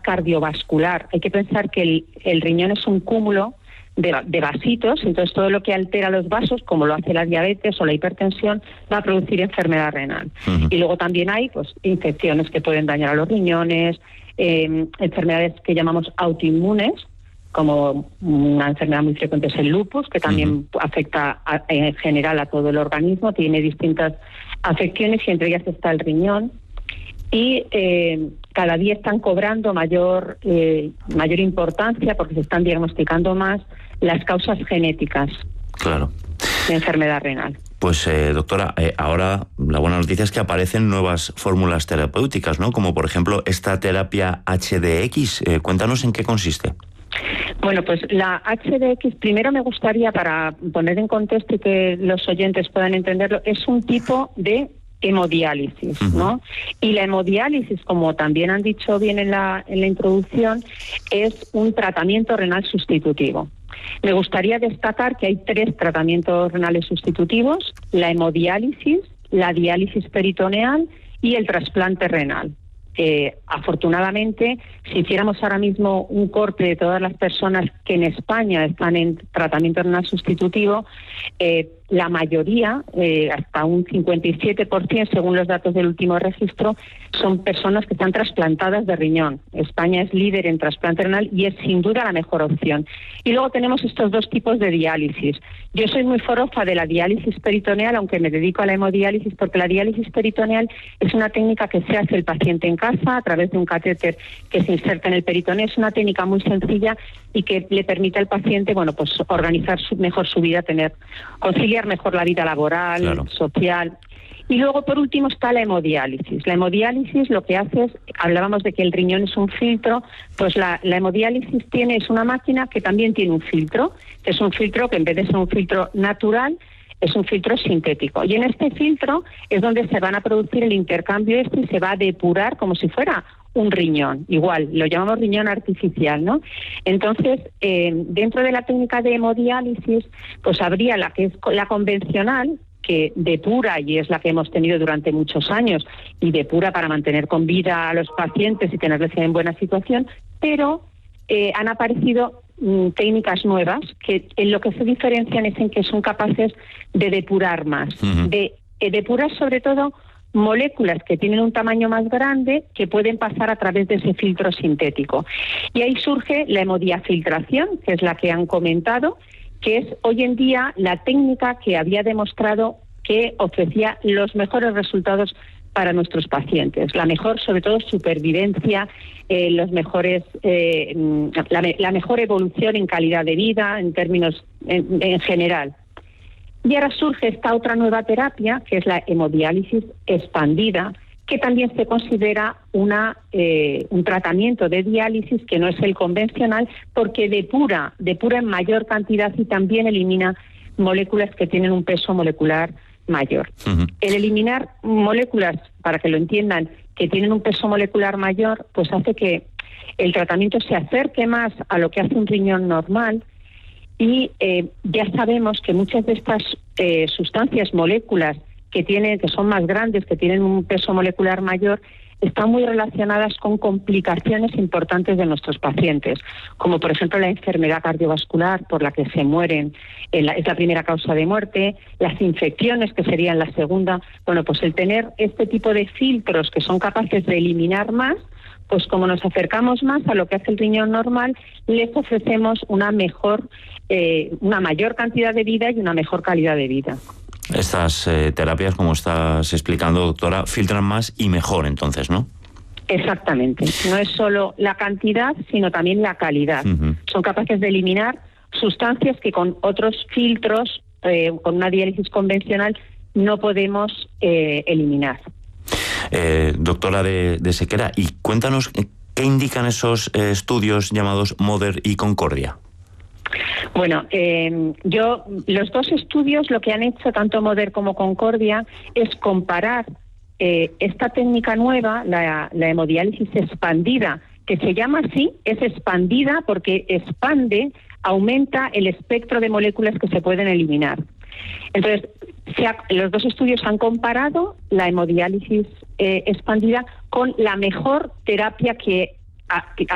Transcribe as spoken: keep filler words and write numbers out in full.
cardiovascular. Hay que pensar que el, el riñón es un cúmulo de, de vasitos, entonces todo lo que altera los vasos, como lo hace la diabetes o la hipertensión, va a producir enfermedad renal. Uh-huh. Y luego también hay pues infecciones que pueden dañar a los riñones, eh, enfermedades que llamamos autoinmunes, como una enfermedad muy frecuente es el lupus, que también uh-huh. afecta a, en general a todo el organismo, tiene distintas afecciones y entre ellas está el riñón. Y eh, cada día están cobrando mayor eh, mayor importancia porque se están diagnosticando más las causas genéticas claro. de enfermedad renal. Pues eh, doctora, eh, ahora la buena noticia es que aparecen nuevas fórmulas terapéuticas, ¿no? Como por ejemplo esta terapia H D X. Eh, cuéntanos en qué consiste. Bueno, pues la H D X, primero me gustaría, para poner en contexto y que los oyentes puedan entenderlo, es un tipo de hemodiálisis, ¿no? Uh-huh. Y la hemodiálisis, como también han dicho bien en la, en la introducción, es un tratamiento renal sustitutivo. Me gustaría destacar que hay tres tratamientos renales sustitutivos: la hemodiálisis, la diálisis peritoneal y el trasplante renal. Eh, afortunadamente, si hiciéramos ahora mismo un corte de todas las personas que en España están en tratamiento renal sustitutivo, eh, la mayoría, eh, hasta un cincuenta y siete por ciento según los datos del último registro, son personas que están trasplantadas de riñón. España es líder en trasplante renal y es sin duda la mejor opción. Y luego tenemos estos dos tipos de diálisis. Yo soy muy forofa de la diálisis peritoneal, aunque me dedico a la hemodiálisis, porque la diálisis peritoneal es una técnica que se hace el paciente en casa a través de un catéter que se inserta en el peritoneo. Es una técnica muy sencilla y que le permite al paciente, bueno, pues organizar su, mejor su vida, tener conciliar mejor la vida laboral, claro. social. Y luego, por último, está la hemodiálisis. La hemodiálisis lo que hace es, hablábamos de que el riñón es un filtro, pues la, la hemodiálisis tiene, es una máquina que también tiene un filtro, que es un filtro que en vez de ser un filtro natural, es un filtro sintético. Y en este filtro es donde se van a producir el intercambio este y se va a depurar como si fuera un riñón, igual, lo llamamos riñón artificial, ¿no? Entonces, eh, dentro de la técnica de hemodiálisis, pues habría la que es la convencional, que depura, y es la que hemos tenido durante muchos años, y depura para mantener con vida a los pacientes y tenerles en buena situación, pero eh, han aparecido mm, técnicas nuevas que en lo que se diferencian es en que son capaces de depurar más, uh-huh. de eh, depurar sobre todo moléculas que tienen un tamaño más grande que pueden pasar a través de ese filtro sintético. Y ahí surge la hemodiafiltración, que es la que han comentado, que es hoy en día la técnica que había demostrado que ofrecía los mejores resultados para nuestros pacientes, la mejor, sobre todo, supervivencia, eh, los mejores, eh, la, la mejor evolución en calidad de vida, en términos en, en general. Y ahora surge esta otra nueva terapia, que es la hemodiálisis expandida, que también se considera una eh, un tratamiento de diálisis que no es el convencional, porque depura, depura en mayor cantidad y también elimina moléculas que tienen un peso molecular mayor. Uh-huh. El eliminar moléculas, para que lo entiendan, que tienen un peso molecular mayor, pues hace que el tratamiento se acerque más a lo que hace un riñón normal. Y eh, ya sabemos que muchas de estas eh, sustancias, moléculas que tienen, que son más grandes, que tienen un peso molecular mayor, están muy relacionadas con complicaciones importantes de nuestros pacientes, como por ejemplo la enfermedad cardiovascular por la que se mueren, eh, la, es la primera causa de muerte, las infecciones, que serían la segunda. Bueno, pues el tener este tipo de filtros que son capaces de eliminar más, pues como nos acercamos más a lo que hace el riñón normal, les ofrecemos una mejor, eh, una mayor cantidad de vida y una mejor calidad de vida. Estas eh, terapias, como estás explicando, doctora, filtran más y mejor, entonces, ¿no? Exactamente. No es solo la cantidad, sino también la calidad. Uh-huh. Son capaces de eliminar sustancias que con otros filtros, eh, con una diálisis convencional, no podemos eh, eliminar. Eh, doctora de, de Sequera, y cuéntanos qué indican esos eh, estudios llamados MODER y Concordia. Bueno, eh, yo los dos estudios lo que han hecho, tanto MODER como Concordia, es comparar eh, esta técnica nueva, la, la hemodiálisis expandida, que se llama así, es expandida porque expande, aumenta el espectro de moléculas que se pueden eliminar. Entonces, se ha, los dos estudios han comparado la hemodiálisis eh, expandida con la mejor terapia que, a, que